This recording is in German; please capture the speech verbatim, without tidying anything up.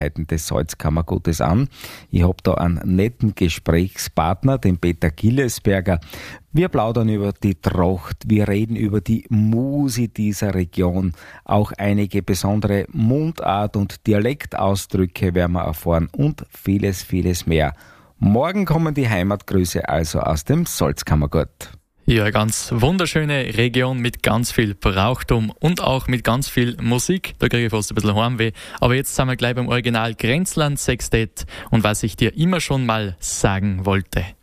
des Salzkammergutes an. Ich habe da einen netten Gesprächspartner, den Peter Gillesberger. Wir plaudern über die Tracht, wir reden über die Musi dieser Region. Auch einige besondere Mundart- und Dialektausdrücke werden wir erfahren und vieles, vieles mehr. Morgen kommen die Heimatgrüße also aus dem Salzkammergut. Ja, ganz wunderschöne Region mit ganz viel Brauchtum und auch mit ganz viel Musik. Da kriege ich fast ein bisschen Heimweh. Aber jetzt sind wir gleich beim Original Grenzland Sextett und was ich dir immer schon mal sagen wollte.